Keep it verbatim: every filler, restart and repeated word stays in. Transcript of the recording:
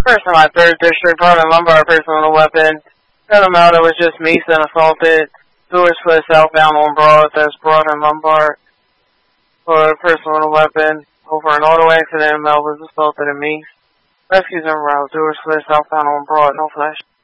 Person my third district, Brother Lombard, person with a weapon. Got him out, it was just Meese and assaulted. Doors split southbound on Broad, that's Broad and Lombard. For a person with a weapon. Over an auto accident, Mel was assaulted in Meese. Rescues en route, doors split southbound on Broad, no flash.